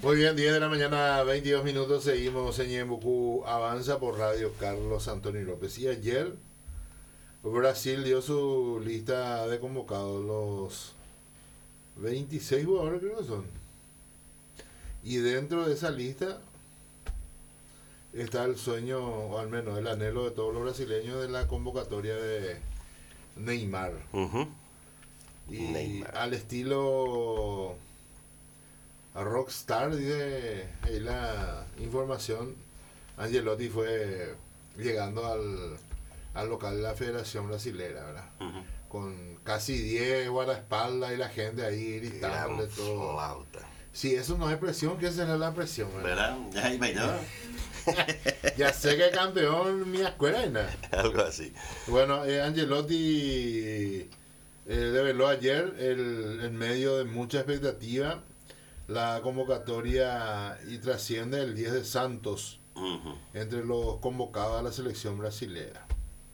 Muy bien, 10 de la mañana, 22 minutos, seguimos en Ñembucú Avanza por Radio Carlos Antonio López. Y ayer Brasil dio su lista de convocados, los 26 jugadores creo que son. Y dentro de esa lista está el sueño, o al menos el anhelo de todos los brasileños de la convocatoria de Neymar. Y Neymar. al estilo a Rockstar, dice ahí la información, Angelotti fue llegando al local de la Federación Brasilera, ¿verdad? Con casi 10 guardaespaldas y la gente ahí gritando todo. Flauta. Si eso no es presión, ¿qué será la presión? ¿Verdad? Ya imaginaba. Ya sé que campeón mi escuela y nada. Algo así. Bueno, Angelotti develó ayer, en medio de mucha expectativa, la convocatoria y trasciende el 10 de Santos entre los convocados a la selección brasilera.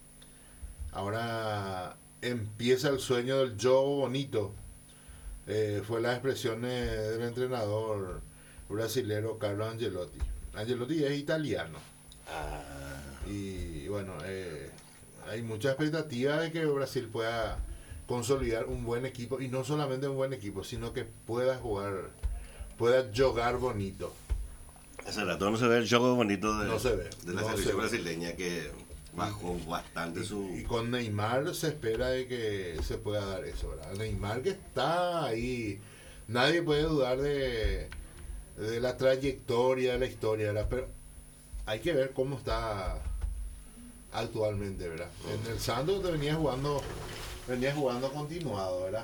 Ahora empieza el sueño del juego bonito. Fue las expresiones del entrenador brasilero Carlo Angelotti. Angelotti es italiano. Y bueno, hay mucha expectativa de que Brasil pueda consolidar un buen equipo, y no solamente un buen equipo, sino que pueda jugar bonito. Hace rato no se ve el juego bonito de, No se ve, de la no selección se ve. brasileña, que bajó bastante su... Y con Neymar se espera de que se pueda dar eso, ¿verdad? Neymar, que está ahí, nadie puede dudar de la trayectoria, de la historia, ¿verdad? Pero hay que ver cómo está actualmente, ¿verdad? En el Santos te venía jugando continuado, ¿verdad?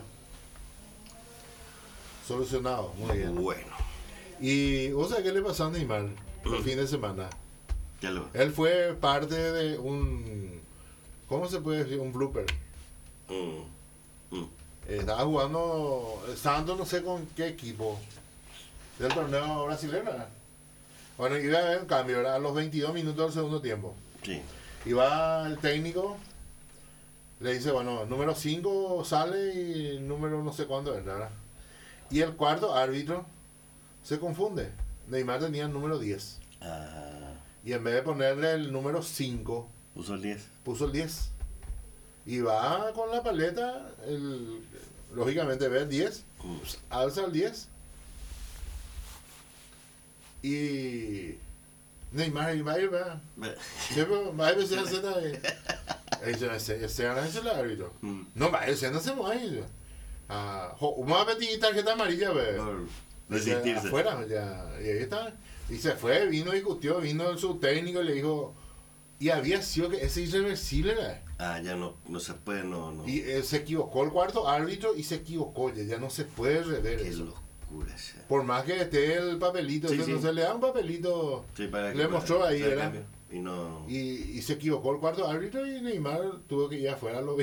Solucionado, muy bien. Bueno, Y ¿vos sabés qué le pasó a Neymar el fin de semana? ya lo... Él fue parte de un, ¿cómo se puede decir? Un blooper. Estaba jugando Santos, no sé con qué equipo del torneo brasileño, ¿verdad? Bueno, iba a haber un cambio, ¿verdad? A los 22 minutos del segundo tiempo. Sí. Iba el técnico, le dice, bueno, número 5 sale y número no sé cuándo es, ¿verdad? Y el cuarto árbitro se confunde. Neymar tenía el número 10. Y en vez de ponerle el número 5, Puso el 10. puso el 10. Y va con la paleta, lógicamente ve el 10, alza el 10. Y Neymar va a ir, va. Va a ir, se hace nada. Ese es el árbitro. No, va, ese no se mueve. Vamos a pedir tarjeta amarilla, ve. Resistirse. Afuera, ya. Y ahí está. Y se fue, discutió, vino su técnico y le dijo. Y había sido que ese irreversible era. Ya no se puede, no. Y se equivocó el cuarto árbitro y se equivocó, ya no se puede rever Qué eso. locura esa. Por más que esté el papelito, Sí, entonces sí. no se le da un papelito. Sí, para que Le mostró ahí, para ¿verdad? cambio. Y no... Y se equivocó el cuarto árbitro y Neymar tuvo que ir afuera a los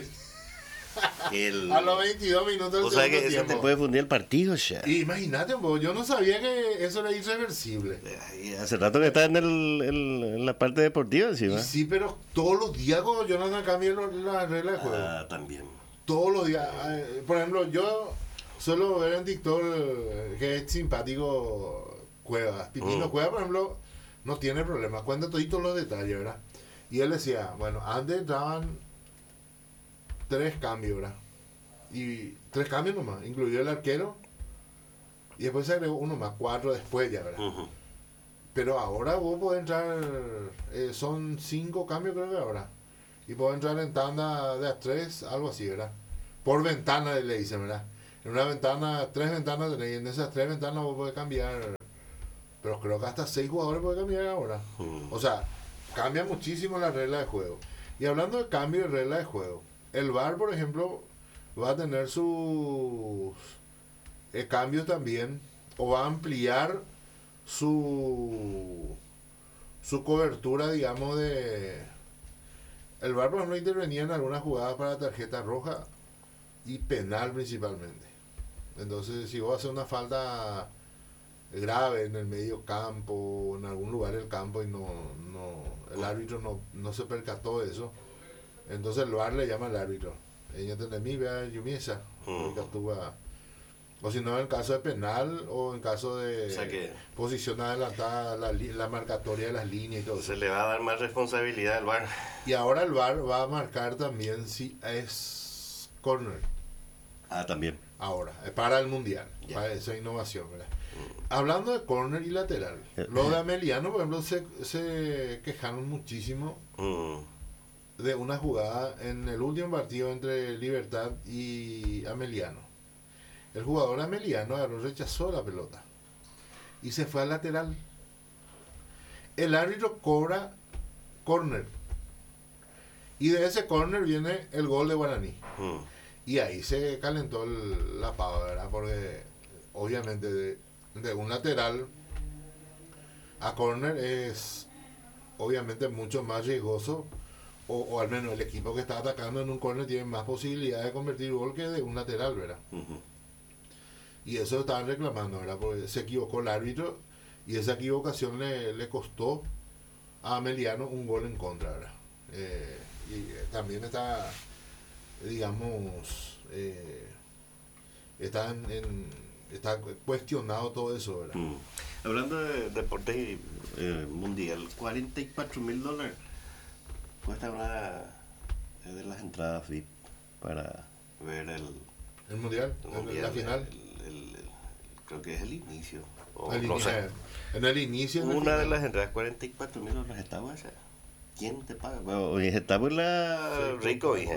22 minutos del O sea que segundo eso te tiempo. puede fundir el partido ya. Y imagínate, yo no sabía que eso era irreversible. Hace rato que está en la parte deportiva encima. Y sí, pero todos los días cuando Jonathan cambia la regla de juego. También. Todos los días. Por ejemplo, yo suelo ver en TikTok que es simpático Cuevas. Pipino Cuevas, por ejemplo, no tiene problema. Cuenta toditos los detalles, ¿verdad? Y él decía, bueno, antes entraban 3 cambios, ¿verdad? Y 3 cambios nomás, incluyó el arquero. Y después se agregó uno más, 4 después ya, ¿verdad? Pero ahora vos podés entrar, son 5 cambios creo que ahora. Y podés entrar en tanda de a 3, algo así, ¿verdad? Por ventana le dicen, ¿verdad? En una ventana, 3 ventanas tenés, y en esas 3 ventanas vos podés cambiar. Pero creo que hasta 6 jugadores podés cambiar ahora. O sea, cambia muchísimo la regla de juego. Y hablando de cambio de regla de juego, el VAR, por ejemplo, va a tener sus cambios también, o va a ampliar su cobertura, digamos, de... El VAR, por ejemplo, intervenía en algunas jugadas para tarjeta roja y penal principalmente. Entonces, si vos haces una falta grave en el medio campo o en algún lugar del campo y el árbitro no se percató de eso, entonces el VAR le llama al árbitro. Ella tiene mi vea yumiesa, porque actúa O si no, en caso de penal o en caso de O sea que posición adelantada, la marcatoria de las líneas y todo eso. se le va a dar más responsabilidad al VAR. Y ahora el VAR va a marcar también si es corner. Ah, también. Ahora, para el Mundial, Ya. para esa innovación, ¿verdad? Hablando de corner y lateral, los de Ameliano, por ejemplo, se quejaron muchísimo de una jugada en el último partido entre Libertad y Ameliano. El jugador Ameliano agarró, rechazó la pelota y se fue al lateral. El árbitro cobra corner y de ese corner viene el gol de Guaraní. Y ahí se calentó la pava, ¿verdad? Porque obviamente de un lateral a corner es obviamente mucho más riesgoso, o al menos el equipo que está atacando en un corner tiene más posibilidades de convertir gol que de un lateral, ¿verdad? Y eso estaban reclamando, ¿verdad? Porque se equivocó el árbitro y esa equivocación le costó a Ameliano un gol en contra, ¿verdad? Y también está, digamos, está cuestionado todo eso, ¿verdad? Hablando de deportes mundial, $44,000 cuesta una de las entradas VIP para ver El mundial, la final. Creo que es el inicio. No sé. En el inicio. Una de las entradas, $44,000 está guasa. ¿Quién te paga? Bueno, está por la rico, hija.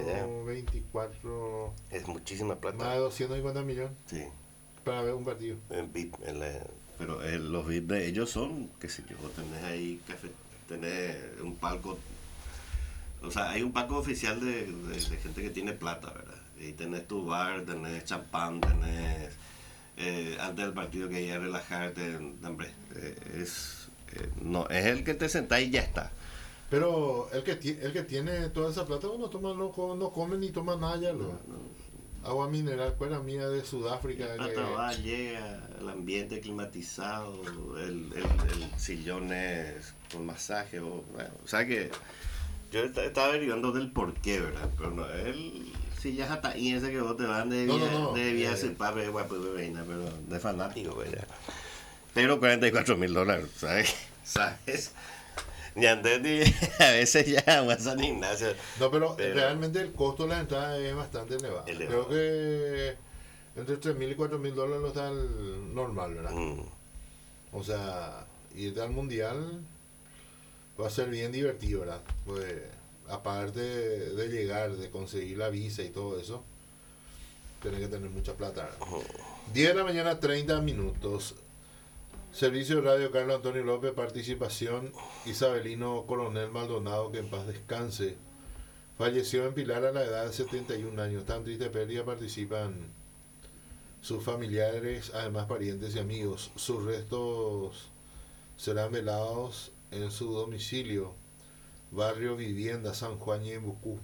24. Es muchísima plata. Más de 250 millones. Sí. Para ver un partido. En VIP, pero los VIP de ellos son, qué sé yo, tenés ahí café, tenés un palco. O sea, hay un palco oficial de gente que tiene plata, ¿verdad? Y tenés tu bar, tenés champán, tenés antes del partido que ir a relajarte, hombre, no, es el que te sentás y ya está. Pero el que tiene toda esa plata, no come ni toma nada ya. Agua mineral, cuera mía de Sudáfrica. La plata va, llega, el ambiente climatizado, el sillón es con masaje, o sea que yo estaba averiguando del porqué, ¿verdad? Pero no, si ya hasta ahí ese que vos te van de ser padre, guapo, pero de fanático, ¿verdad? Pero $44,000, ¿sabes? Y antes a veces ya a San Ignacio. No, pero realmente el costo de la entrada es bastante elevado. Creo que entre $3,000 y $4,000 no está el normal, ¿verdad? O sea, irte al mundial va a ser bien divertido, ¿verdad? Pues aparte de llegar, de conseguir la visa y todo eso, tenés que tener mucha plata, ¿verdad? 10 de la mañana, 30 minutos. Servicio de radio Carlos Antonio López, participación Isabelino Coronel Maldonado, que en paz descanse. Falleció en Pilar a la edad de 71 años. Tan triste pérdida, participan sus familiares, además parientes y amigos. Sus restos serán velados en su domicilio, barrio Vivienda, San Juan y Embucú.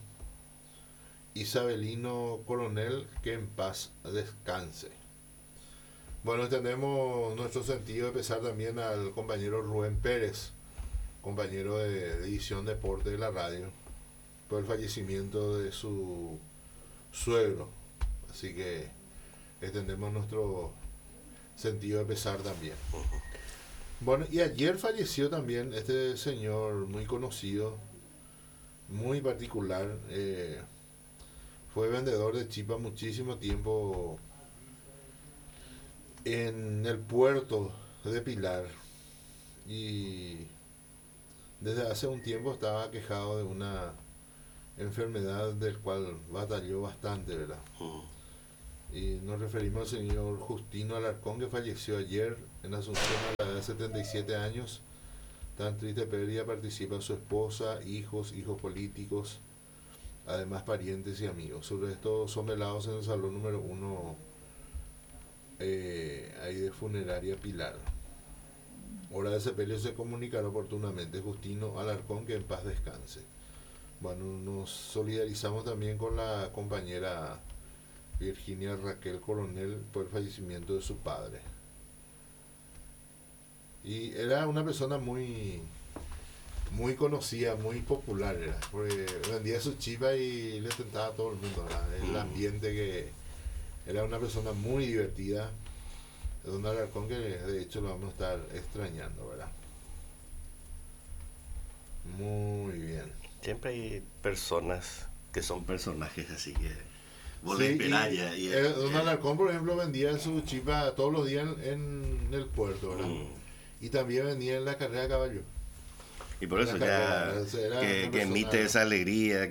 Isabelino Coronel, que en paz descanse. Bueno, tenemos nuestro sentido de pesar también al compañero Rubén Pérez, compañero de edición Deporte de la radio, por el fallecimiento de su suegro. Así que extendemos nuestro sentido de pesar también. Bueno, y ayer falleció también este señor muy conocido, muy particular. Fue vendedor de chipa muchísimo tiempo en el puerto de Pilar, y desde hace un tiempo estaba quejado de una enfermedad del cual batalló bastante, ¿verdad? Y nos referimos al señor Justino Alarcón, que falleció ayer en Asunción a la edad de 77 años. Tan triste pérdida, participa su esposa, hijos políticos, además parientes y amigos. Sus restos son velados en el salón número 1 ahí de Funeraria Pilar. Hora de sepelio se comunicará oportunamente. Justino Alarcón, que en paz descanse. Bueno, nos solidarizamos también con la compañera Virginia Raquel Coronel por el fallecimiento de su padre. Y era una persona muy conocida, muy popular, porque vendía su chiva y le tentaba a todo el mundo, ¿verdad? El ambiente Era una persona muy divertida. Don Alarcón, que de hecho lo vamos a estar extrañando, ¿verdad? Muy bien. Siempre hay personas que son personajes, así que vos Sí, le esperás ya. Don Alarcón, por ejemplo, vendía su chipa todos los días en el puerto, ¿verdad? Y también vendía en la carrera de caballo. Y por eso ya que emite esa alegría,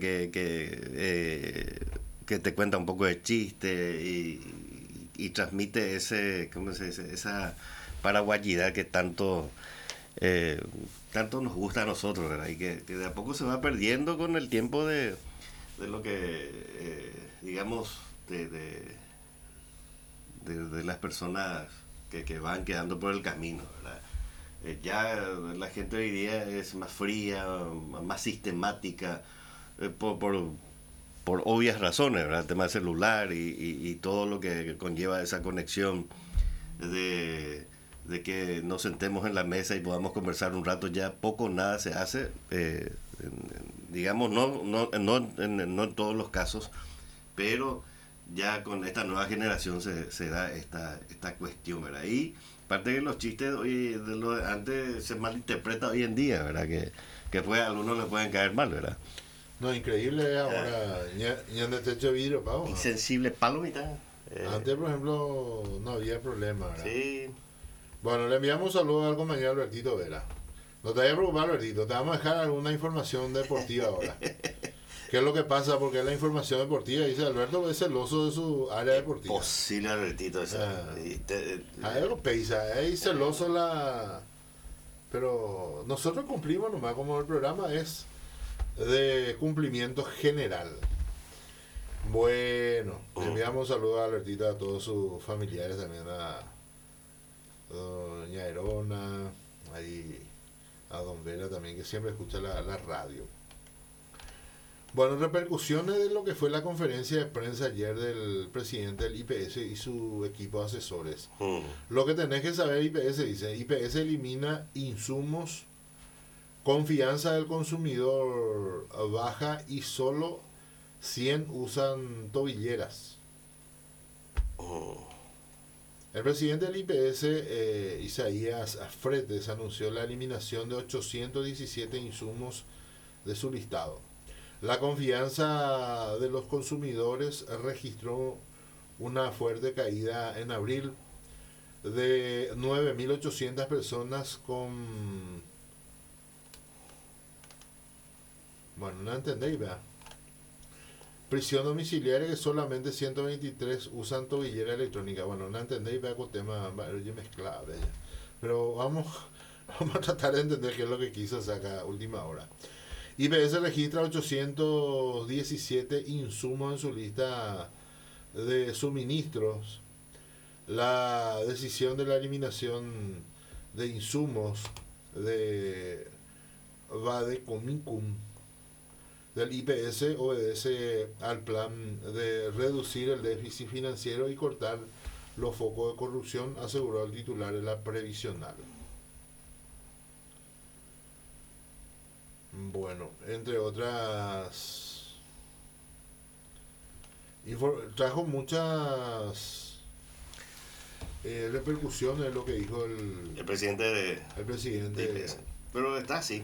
que te cuenta un poco de chiste y transmite ¿cómo se dice? Esa paraguayidad que tanto nos gusta a nosotros, ¿verdad? Y que de a poco se va perdiendo con el tiempo de lo que, digamos, de las personas que van quedando por el camino, ¿verdad? Ya la gente hoy día es más fría, más sistemática, por obvias razones, ¿verdad? El tema del celular y todo lo que conlleva esa conexión de que nos sentemos en la mesa y podamos conversar un rato. Ya poco o nada se hace, digamos, no en todos los casos, pero ya con esta nueva generación se da esta cuestión, ¿verdad? Y aparte que los chistes hoy de lo de antes se malinterpreta hoy en día, ¿verdad? Que pues a algunos les pueden caer mal, ¿verdad? No, increíble ahora, ya en el techo de vidrio, pavo. Insensible palomita. Antes, por ejemplo, no había problema, ¿verdad? Sí. Bueno, le enviamos un saludo al compañero Albertito Vera. No te vayas a preocupar, Albertito, te vamos a dejar alguna información deportiva ahora. ¿Qué es lo que pasa? Porque la información deportiva, dice Alberto, es celoso de su área deportiva. Posible, Albertito. Algo pesa, es celoso la... Pero nosotros cumplimos nomás, como el programa es de cumplimiento general. Bueno, le enviamos un saludo a Albertito, a todos sus familiares, también a doña Herona, ahí a don Vera también, que siempre escucha la radio. Bueno, repercusiones de lo que fue la conferencia de prensa ayer del presidente del IPS y su equipo de asesores. Lo que tenés que saber, IPS dice, IPS elimina insumos, confianza del consumidor baja y solo 100 usan tobilleras. El presidente del IPS, Isaías Fretes, anunció la eliminación de 817 insumos de su listado. La confianza de los consumidores registró una fuerte caída en abril de 9.800 personas con... Bueno, no entendéis, ¿verdad? Prisión domiciliaria, que solamente 123 usan tobillera electrónica. Bueno, no entendéis, ¿verdad? Con tema mezclado. Pero vamos a tratar de entender qué es lo que quiso sacar a última hora. IPS registra 817 insumos en su lista de suministros. La decisión de la eliminación de insumos de Vadecomicum del IPS obedece al plan de reducir el déficit financiero y cortar los focos de corrupción, aseguró el titular de la previsional. Bueno, entre otras, trajo muchas repercusiones de lo que dijo el presidente de IPS. Pero está así.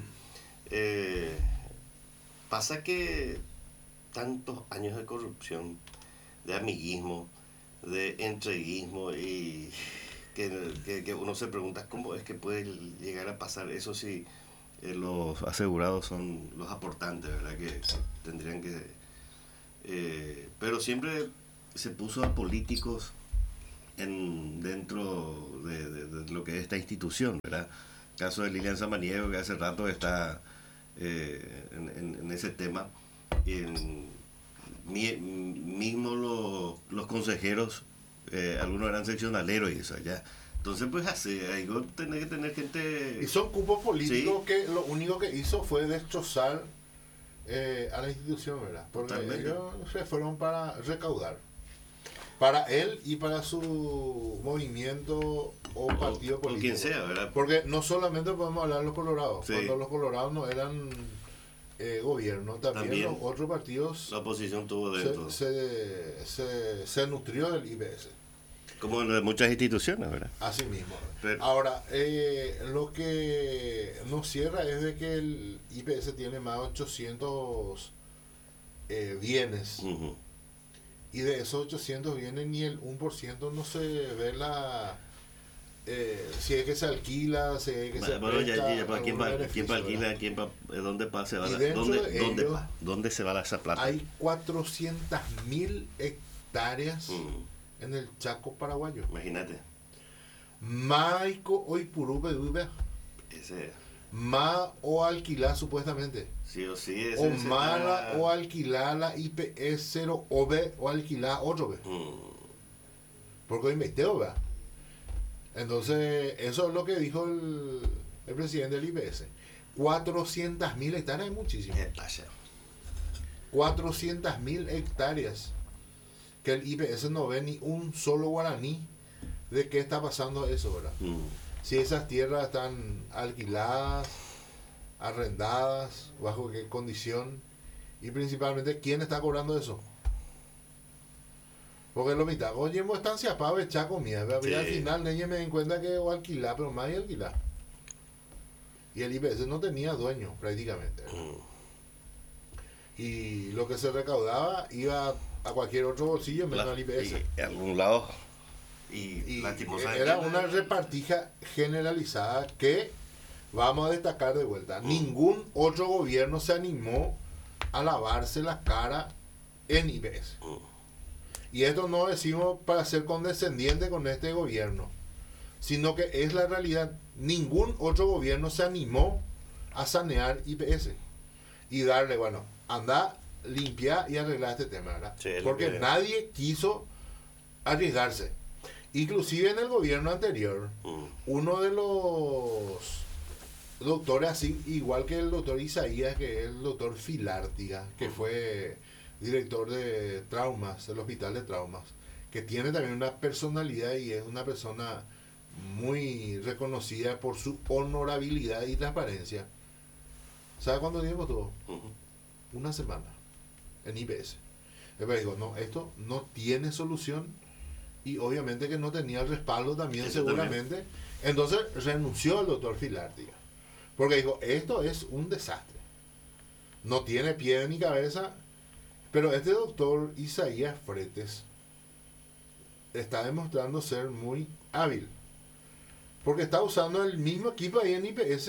Pasa que tantos años de corrupción, de amiguismo, de entreguismo, y que uno se pregunta cómo es que puede llegar a pasar eso si los asegurados son los aportantes, ¿verdad? Que tendrían que... pero siempre se puso a políticos dentro de lo que es esta institución, ¿verdad? El caso de Lilian Samaniego, que hace rato está en ese tema. Mismo los consejeros, algunos eran seccionaleros y eso allá. Entonces, pues así, ahí tenés que tener gente... Y son cupos políticos, ¿sí? Que lo único que hizo fue destrozar a la institución, ¿verdad? Porque Totalmente. ellos se fueron para recaudar. Para él y para su movimiento o partido político. O quien sea, ¿verdad? Porque no solamente podemos hablar de los colorados. Sí. Cuando los colorados no eran gobierno, también los otros partidos, la oposición tuvo dentro. se nutrió del IPS. Como en muchas instituciones, ¿verdad? Así mismo. Pero, ahora, lo que nos cierra es de que el IPS tiene más de 800 bienes. Y de esos 800 bienes ni el 1% no se ve si es que se alquila, si es que se presta. ¿Quién va alquilar? ¿Dónde pasa? ¿Dónde se va esa plata? Hay 400.000 hectáreas en el Chaco paraguayo. Imagínate. Maico hoy purú bedube. Ese. Ma o alquilar supuestamente. Sí o sí. Ese o mala o alquilar la IPE 0 o B o alquilar otro B. Porque hoy investigo, ¿verdad? Entonces, eso es lo que dijo el presidente del IPS. 400.000 hectáreas es muchísimo. 400.000 hectáreas que el IPS no ve ni un solo guaraní de qué está pasando eso, ¿verdad? Si esas tierras están alquiladas, arrendadas, bajo qué condición, y principalmente quién está cobrando eso. Porque lo mitad, oye, estancia para echar comida, sí. Al final niña me di cuenta que o alquilar, pero más y alquilar. Y el IPS no tenía dueño prácticamente. Y lo que se recaudaba iba a cualquier otro bolsillo menos al IPS. Y a algún lado. Y era una repartija generalizada que vamos a destacar de vuelta. Ningún otro gobierno se animó a lavarse la cara en IPS. Y esto no decimos para ser condescendiente con este gobierno, sino que es la realidad. Ningún otro gobierno se animó a sanear IPS y darle, bueno, anda, limpiar y arreglar este tema, ¿verdad? Sí, porque nadie quiso arriesgarse. Inclusive en el gobierno anterior, uno de los doctores, así igual que el doctor Isaías, que es el doctor Filártiga, que fue director de traumas, del hospital de traumas, que tiene también una personalidad y es una persona muy reconocida por su honorabilidad y transparencia. ¿Sabe cuánto tiempo tuvo? Una semana en IPS. Después digo, no, esto no tiene solución, y obviamente que no tenía el respaldo también, seguramente. Entonces renunció el doctor Filártiga, porque dijo, esto es un desastre, no tiene pie ni cabeza. Pero este doctor Isaías Fretes está demostrando ser muy hábil, porque está usando el mismo equipo ahí en IPS,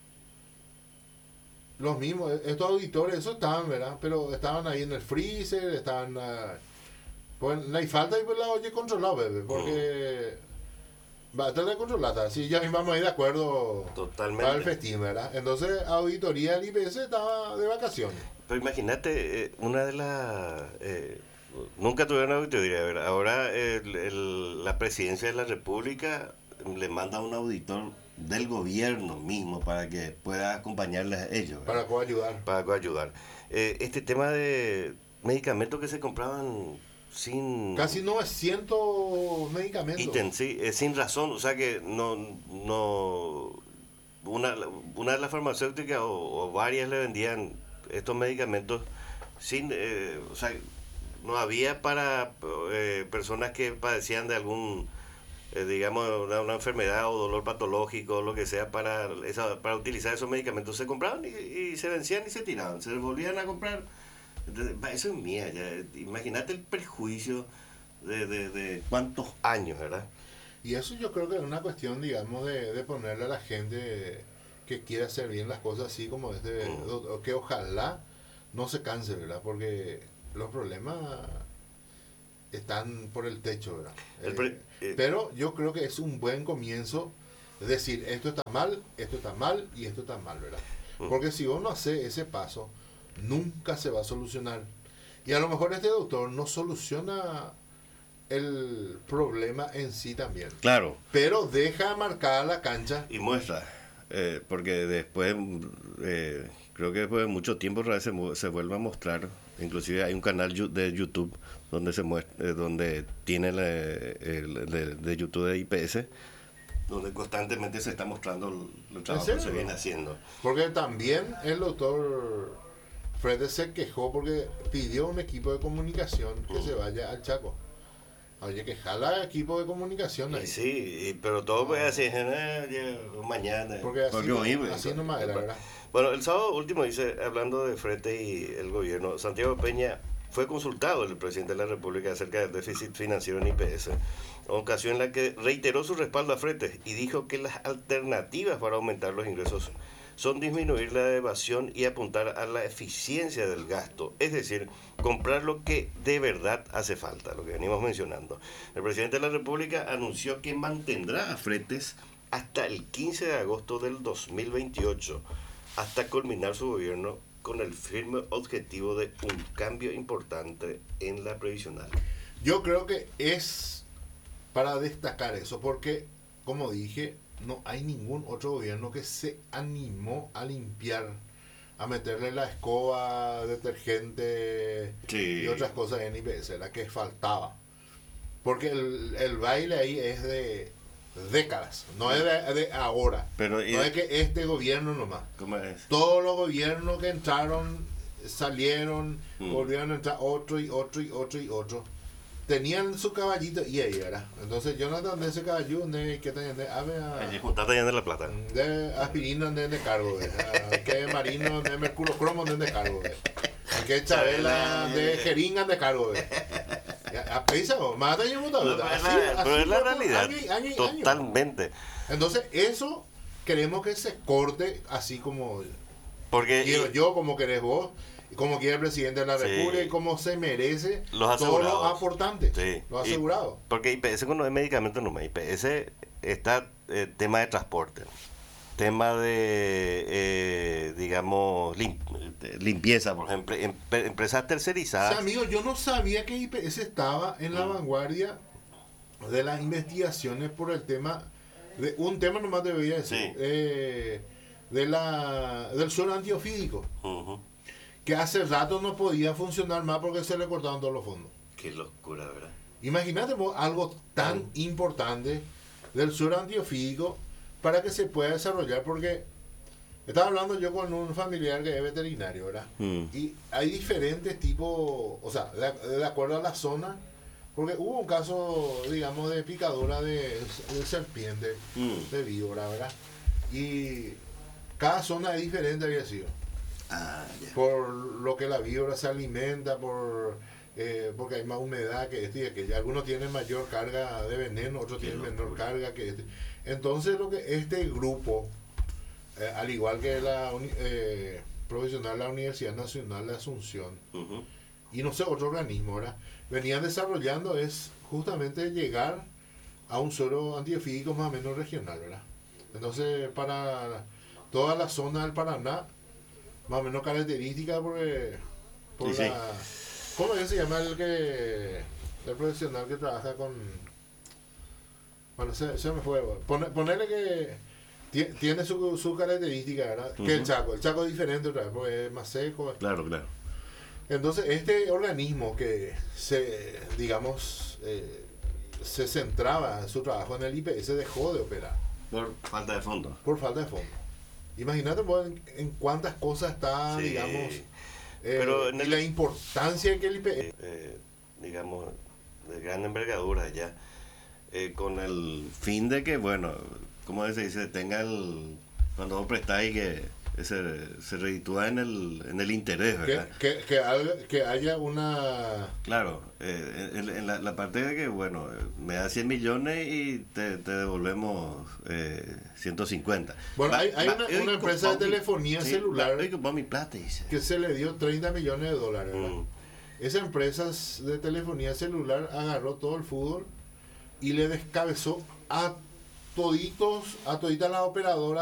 los mismos, estos auditores, esos estaban, ¿verdad? Pero estaban ahí en el freezer, estaban, pues no hay falta y pues la oye controlado, bebé, porque va a estar controlada, si ya vamos a ir de acuerdo. Totalmente. Para el festín, ¿verdad? Entonces, auditoría del IPS estaba de vacaciones. Pero imagínate, una de las... nunca tuvieron auditoría, ¿verdad? Ahora la presidencia de la República le manda a un auditor del gobierno mismo para que pueda acompañarles a ellos, ¿verdad? Para coayudar. Para coayudar. Este tema de medicamentos que se compraban sin... Casi 900 medicamentos. Ítem, sí, sin razón, o sea que no una de las farmacéuticas o varias le vendían estos medicamentos sin, o sea, no había para personas que padecían de algún, digamos, una enfermedad o dolor patológico, lo que sea, para utilizar esos medicamentos. Se compraban y se vencían y se tiraban, se volvían a comprar. Eso es mía, ya. Imagínate el perjuicio de cuántos años, ¿verdad? Y eso yo creo que es una cuestión, digamos, de ponerle a la gente que quiere hacer bien las cosas así como que ojalá no se canse, ¿verdad? Porque los problemas están por el techo, ¿verdad? Pero yo creo que es un buen comienzo decir, esto está mal y esto está mal, ¿verdad? Porque si uno hace ese paso, nunca se va a solucionar. Y a lo mejor este doctor no soluciona el problema en sí también. Claro. Pero deja marcada la cancha. Y muestra. Porque después, creo que después de mucho tiempo se vuelve a mostrar. Inclusive hay un canal de YouTube donde se muestra, donde tiene de YouTube de IPS, donde constantemente se está mostrando el trabajo que se viene haciendo. Porque también el doctor Fretes se quejó porque pidió a un equipo de comunicación que se vaya al Chaco. Oye, que jala equipo de comunicación ahí. Sí, pero todo pues así, mañana. Porque así, oíme, así nomás era, ¿verdad? Bueno, el sábado último, dice, hablando de Frete y el gobierno, Santiago Peña fue consultado el presidente de la República acerca del déficit financiero en IPS, ocasión en la que reiteró su respaldo a Frete y dijo que las alternativas para aumentar los ingresos son disminuir la evasión y apuntar a la eficiencia del gasto, es decir, comprar lo que de verdad hace falta, lo que venimos mencionando. El presidente de la República anunció que mantendrá a Fretes hasta el 15 de agosto del 2028, hasta culminar su gobierno con el firme objetivo de un cambio importante en la previsional. Yo creo que es para destacar eso, porque, como dije, no hay ningún otro gobierno que se animó a limpiar, a meterle la escoba, detergente y otras cosas en IPS, era que faltaba. Porque el baile ahí es de décadas, no es de ahora. Pero, no es que este gobierno nomás. ¿Cómo es? Todos los gobiernos que entraron, salieron, volvieron a entrar otro y otro y otro y otro. Tenían su caballito y ahí era. Entonces Jonathan de ese caballito que tenían de juntate ya de la plata. De aspirina de cargo, que marino de mercurio cromo de cargo, que chabela de jeringa de cargo. Más años pero es la realidad. Año. Totalmente. Entonces eso queremos que se corte así como porque quiero yo, como querés vos, como quiere el presidente de la República y como se merece todos los aportantes, los asegurados. Porque IPS no es medicamento nomás, IPS está tema de transporte, tema de, digamos, limpieza, por ejemplo, empresas tercerizadas. O sea, amigo, yo no sabía que IPS estaba en la vanguardia de las investigaciones por el tema, de un tema nomás te voy a decir, del suelo antiofídico. Que hace rato no podía funcionar más porque se le cortaban todos los fondos. Qué locura, ¿verdad? Imagínate vos algo tan importante del suelo antiofídico para que se pueda desarrollar, porque estaba hablando yo con un familiar que es veterinario, ¿verdad? Y hay diferentes tipos, o sea, de acuerdo a la zona, porque hubo un caso, digamos, de picadura de serpiente, de víbora, ¿verdad? Y cada zona es diferente, había sido. Por lo que la víbora se alimenta, porque hay más humedad que este y aquello. Algunos tienen mayor carga de veneno, otros tienen menor carga que este. Entonces lo que este grupo, al igual que la profesional de la Universidad Nacional de Asunción y no sé, otro organismo, ¿verdad?, venían desarrollando es justamente llegar a un suelo antiofídico más o menos regional, ¿verdad? Entonces para toda la zona del Paraná, más o menos característica por la... ¿Cómo es que se llama el profesional que trabaja con... Bueno, se me fue. Ponerle que tiene su característica, ¿verdad? Que el Chaco es diferente otra vez, porque es más seco. Claro. Entonces, este organismo que digamos, se centraba en su trabajo en el IPS dejó de operar. Por falta de fondos. Por falta de fondos. Imagínate vos en cuántas cosas está, digamos, pero y la importancia que el IPS... digamos, de gran envergadura ya, con el fin de que, bueno, como se dice, tenga cuando vos prestáis que se reditúa en el interés, ¿verdad? Que haya una... Claro, en la parte de que, bueno, me da 100 millones y te devolvemos 150. Bueno, hay una empresa de telefonía celular mi plata, dice, que se le dio 30 millones de dólares, ¿verdad? Esa empresa de telefonía celular agarró todo el fútbol y le descabezó a toditas las operadoras